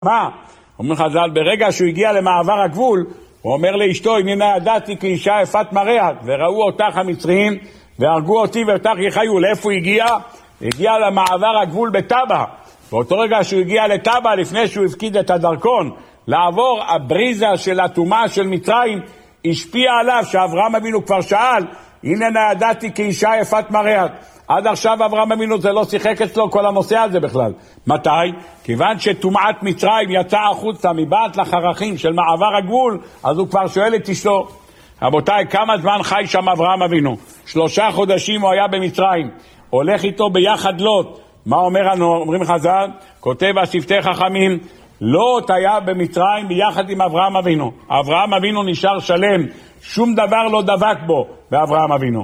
מה? אומרים חז"ל, ברגע שהוא הגיע למעבר הגבול, הוא אומר לאשתו, הנה ידעתי כי אישה יפת מראה, וראו אותך המצרים, והרגו אותי ואותך יחיו. לאיפה הוא הגיע? הגיע למעבר הגבול בטבע. באותו רגע שהוא הגיע לטבע, לפני שהוא הפקיד את הדרכון, לעבור הבריזה של הטומאה של מצרים, השפיע עליו, שאברהם אבינו כבר שאל, הנה ידעתי כי אישה יפת מראה. עד עכשיו אברהם אבינו זה לא שיחק אצלו כל הנושא הזה בכלל. מתי? כיוון שטומאת מצרים יצאה החוצה מבעט לחרכים של מעבר הגבול, אז הוא כבר שואל את אשתו. רבותיי, כמה זמן חי שם אברהם אבינו? 3 חודשים הוא היה במצרים. הולך איתו ביחד לוט. מה אומרים חז"ל? כותב השפתי חכמים, לוט היה במצרים ביחד עם אברהם אבינו. אברהם אבינו נשאר שלם, שום דבר לא דבק בו באברהם אבינו.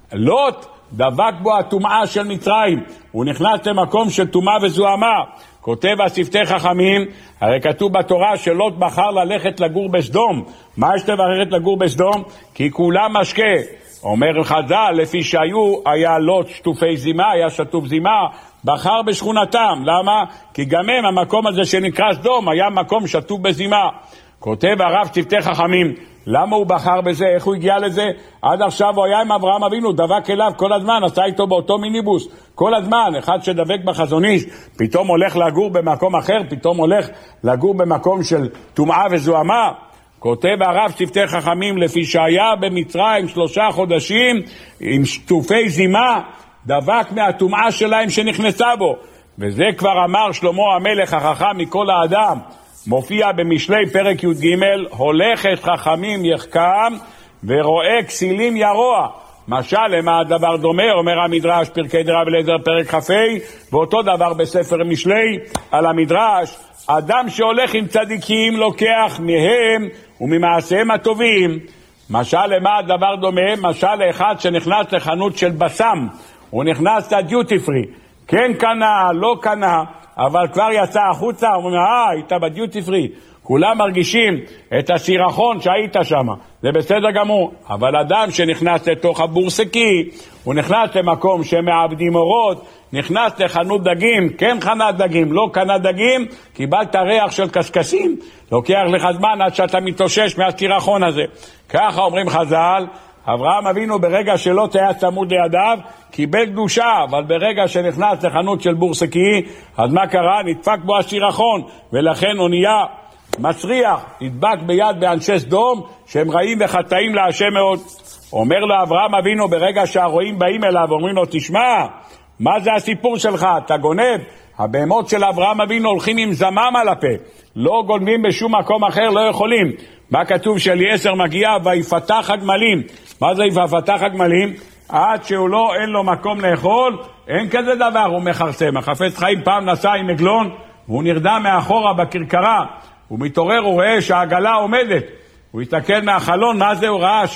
לוט דבק בו הטומאה של מצרים, הוא נכנס למקום של טומאה וזוהמה. כותב השפתי חכמים, הרי כתוב בתורה שלוט בחר ללכת לגור בסדום. מה יש ללכת לגור בסדום? כי כולם משקה. אומר חז"ל, לפי היה לוט שטופי זימה, היה שטוף זימה, בחר בשכונתם. למה? כי גם הם, המקום הזה שנקרא סדום, היה מקום שטוף בזימה. כותב הרב שפתי חכמים, למה הוא בחר בזה? איך הוא הגיע לזה? עד עכשיו הוא היה עם אברהם אבינו, דבק אליו כל הזמן, עשה איתו באותו מיניבוס כל הזמן. אחד שדבק בחזון איש, פתאום הולך לגור במקום אחר, פתאום הולך לגור במקום של טומאה וזוהמה. כותב הרב שפתי חכמים, לפי שהיה במצרים 3 חודשים עם שטופי זימה, דבק מהטומאה שלהם שנכנסה בו. וזה כבר אמר שלמה המלך החכם מכל האדם, מופיע במשלי פרק י"ג, הולכת חכמים יחכם ורואה כסילים ירוע. משל למה הדבר דומה? אומר המדרש פרקי דרב אליעזר פרק כ"ה, ואותו דבר בספר משלי על המדרש, אדם שהולך עם צדיקים לוקח מהם וממעשיהם הטובים. משל למה הדבר דומה? משל לאחד שנכנס לחנות של בסם, הוא נכנס לדיוטי פרי, כן קנה, לא קנה, אבל כבר יצא החוצה, אומרים, היית בדיוטי פרי, כולם מרגישים את הסירחון שהיית שם, זה בסדר גמור. אבל אדם שנכנס לתוך הבורסקי, הוא נכנס למקום שמעבדים אורות, נכנס לחנות דגים, כן חנת דגים, לא קנה דגים, קיבלת ריח של קסקסים, לוקח לך זמן עד שאתה מתאושש מהסירחון הזה. ככה אומרים חז"ל, אברהם אבינו ברגע שלא היה צמוד לידיו קיבל קדושה, אבל ברגע שנכנס לחנות של בורסקי, אז מה קרה? נדפק בו הסירחון, ולכן הוא נהיה מסריח, נדבק ביד באנשי סדום שהם רעים וחטאים להשם מאוד. אומר לו אברהם אבינו ברגע שהרועים באים אליו ואומרים לו, תשמע, מה זה הסיפור שלך? אתה גונב? הבהמות של אברהם אבינו הולכים עם זמם על הפה, לא גונבים בשום מקום אחר, לא יכולים. מה כתוב? שאליעזר מגיע ויפתח הגמלים. מה זה יפתח הגמלים? עד שהוא לא, אין לו מקום לאכול, אין כזה דבר, הוא מחרסם. החפץ חיים פעם נסע עם עגלון, והוא נרדם מאחורה בקרקרה, הוא מתעורר, הוא רואה שהעגלה עומדת, הוא הסתכל מהחלון, מה זה? הוא ראה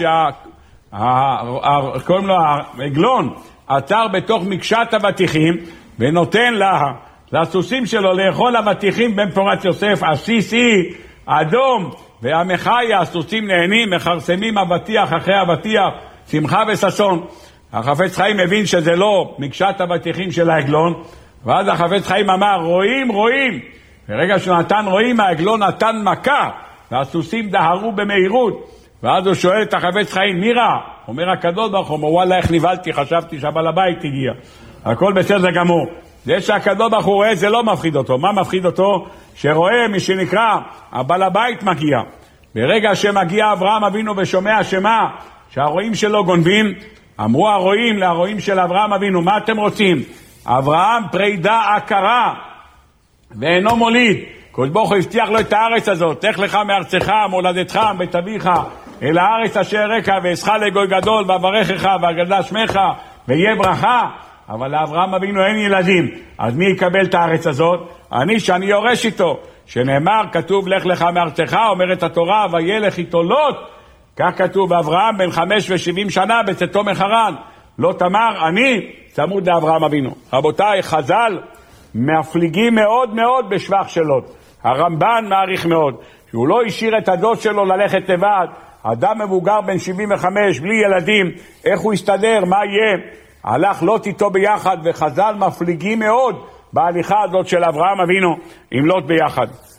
קוראים לו העגלון, עצר בתוך מקשת הבטיחים, ונותן לסוסים שלו לאכול הבטיחים בן פורת יוסף, הסיסי, אדום, והמחי, הסוסים נהנים, מחרסמים הבטיח אחרי הבטיח, שמחה וששון. החפץ חיים הבין שזה לא מקשת הבטיחים של העגלון, ואז החפץ חיים אמר, רואים. ברגע שהוא נתן רואים, העגלון נתן מכה, והסוסים דהרו במהירות. ואז הוא שואל את החפץ חיים, מי רע? אומר הקדוש ברוך הוא, וואלה איך נבלתי, חשבתי שהבעל הבית הגיע. הכל בסדר גמור. זה שהקדוש ברוך הוא רואה זה לא מפחיד אותו. מה מפחיד אותו? שרואה מי שנקרא הבעל הבית מגיע. ברגע שמגיע אברהם אבינו ושומע שמה שהרועים שלו גונבים, אמרו הרועים להרועים של אברהם אבינו, מה אתם רוצים? אברהם פרידה עקרה ואינו מוליד. הקדוש ברוך הוא הבטיח לו את הארץ הזאת, לך לך מארצך מולדתך בית אביך אל הארץ אשר אראך ואעשך לגוי גדול ואברכך ואגדל שמך ויהיה ברכה. אבל לאברהם אבינו אין ילדים, אז מי יקבל את הארץ הזאת? אני שאני יורש איתו, שנאמר כתוב לך לך מארצך, אומרת התורה וילך איתו לוט, כך כתוב אברהם בן 75 שנה בצאתו מחרן. לוט אמר אני צמוד לאברהם אבינו. רבותיי, חז"ל מפליגים מאוד מאוד בשבח של לוט. הרמב"ן מעריך מאוד שהוא לא השאיר את הדוד שלו ללכת לבד, אדם מבוגר בן 75 בלי ילדים, איך הוא יסתדר, מה יהיה? הלך לוט איתו ביחד, וחז"ל מפליגים מאוד בהליכה הזאת של אברהם אבינו עם לוט ביחד.